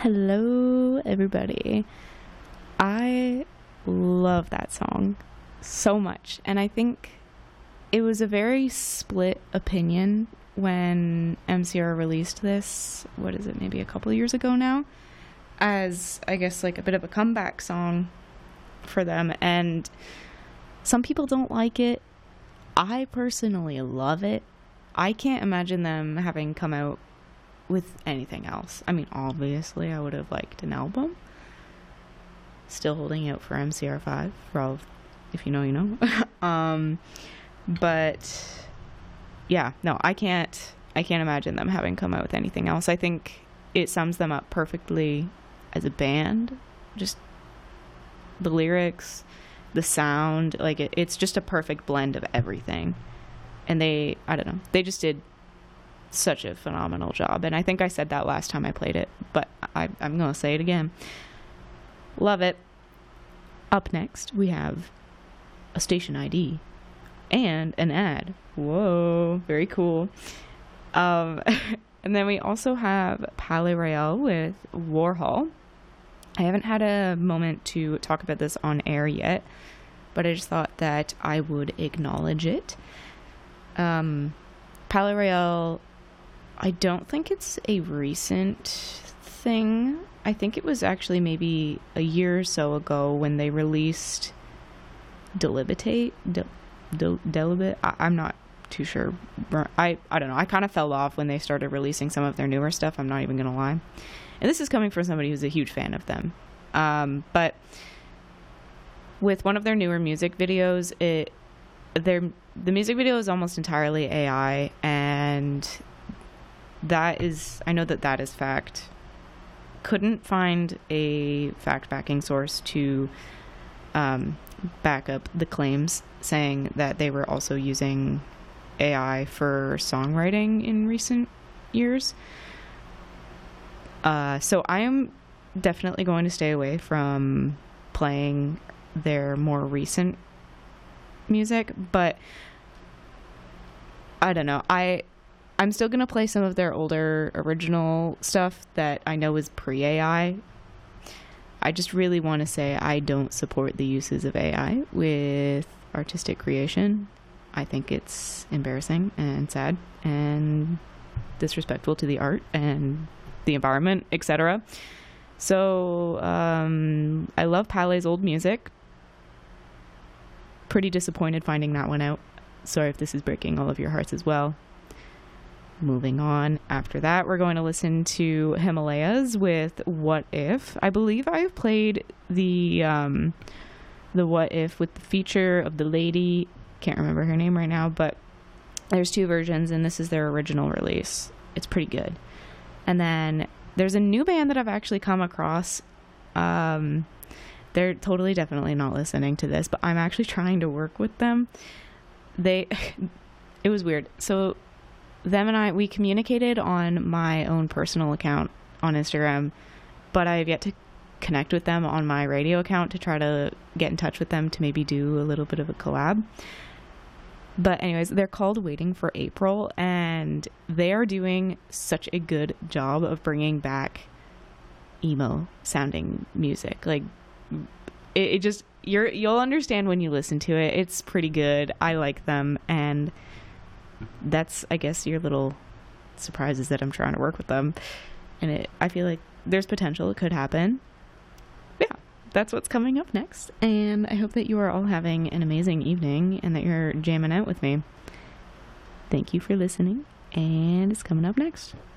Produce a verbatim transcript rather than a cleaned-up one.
Hello, everybody. I love that song so much, and I think it was a very split opinion when M C R released this. What is it, maybe a couple of years ago now, as I guess like a bit of a comeback song for them, and some people don't like it. I personally love it. I can't imagine them having come out with anything else. I mean, obviously I would have liked an album. Still holding out for M C R five, for all of, if you know you know. um but yeah, no, I can't I can't imagine them having come out with anything else. I think it sums them up perfectly as a band. Just the lyrics, the sound, like it, it's just a perfect blend of everything. And they, I don't know, they just did such a phenomenal job. And I think I said that last time I played it, but I, I'm going to say it again. Love it. Up next, we have a station I D and an ad. Whoa, very cool. Um, and then we also have Palais Royale with Warhol. I haven't had a moment to talk about this on air yet, but I just thought that I would acknowledge it. Um, Palais Royale, I don't think it's a recent thing. I think it was actually maybe a year or so ago when they released Delibitate. Del- Del- Delibate? I- I'm not too sure. I, I don't know. I kind of fell off when they started releasing some of their newer stuff. I'm not even going to lie. And this is coming from somebody who's a huge fan of them. Um, but with one of their newer music videos, it their the music video is almost entirely A I, and that is, I know that that is fact. Couldn't find a fact backing source to um, back up the claims saying that they were also using A I for songwriting in recent years. Uh, so I am definitely going to stay away from playing their more recent music, but I don't know. I I'm still gonna play some of their older original stuff that I know is pre-A I. I just really want to say I don't support the uses of A I with artistic creation. I think it's embarrassing and sad and disrespectful to the art and the environment, et cetera. So um, I love Palais' old music. Pretty disappointed finding that one out. Sorry if this is breaking all of your hearts as well. Moving on. After that, we're going to listen to Himalayas with What If. I believe I've played the um, the What If with the feature of the lady. Can't remember her name right now, but there's two versions, and this is their original release. It's pretty good. And then there's a new band that I've actually come across. Um, they're totally definitely not listening to this, but I'm actually trying to work with them. They, it was weird. So them and I, we communicated on my own personal account on Instagram, but I've yet to connect with them on my radio account to try to get in touch with them to maybe do a little bit of a collab. But anyways, they're called Waiting for April, and they are doing such a good job of bringing back emo sounding music. Like it, it just, you're, you'll understand when you listen to it. It's pretty good. I like them, and that's, I guess, your little surprise is that I'm trying to work with them, and it, I feel like there's potential it could happen. Yeah, that's what's coming up next, and I hope that you are all having an amazing evening and that you're jamming out with me. Thank you for listening, and it's coming up next.